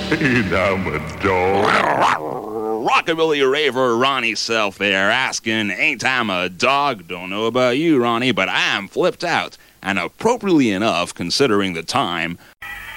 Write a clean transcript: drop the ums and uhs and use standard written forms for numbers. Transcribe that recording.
Ain't I'm a dog. Rockabilly raver Ronnie Self there asking, ain't I a dog? Don't know about you, Ronnie, but I am flipped out. And appropriately enough, considering the time,